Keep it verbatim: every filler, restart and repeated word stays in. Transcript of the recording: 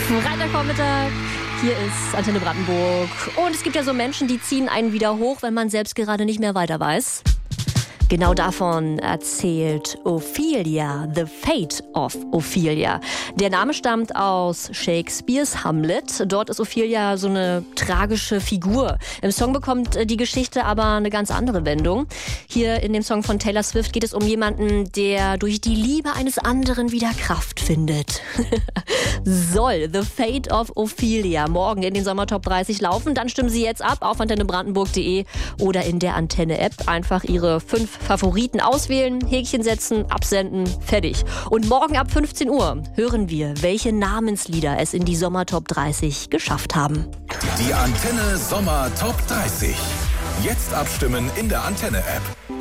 Freitagvormittag, hier ist Antenne Brandenburg. Und es gibt ja so Menschen, die ziehen einen wieder hoch, wenn man selbst gerade nicht mehr weiter weiß. Genau davon erzählt Ophelia, The Fate of Ophelia. Der Name stammt aus Shakespeares Hamlet. Dort ist Ophelia so eine tragische Figur. Im Song bekommt die Geschichte aber eine ganz andere Wendung. Hier in dem Song von Taylor Swift geht es um jemanden, der durch die Liebe eines anderen wieder Kraft findet. Soll The Fate of Ophelia morgen in den Sommertop dreißig laufen, dann stimmen Sie jetzt ab auf antenne brandenburg punkt de oder in der Antenne-App. Einfach Ihre fünf Favoriten auswählen, Häkchen setzen, absenden, fertig. Und morgen ab fünfzehn Uhr hören wir, welche Namenslieder es in die Sommertop dreißig geschafft haben. Die Antenne Sommer Top dreißig. Jetzt abstimmen in der Antenne-App.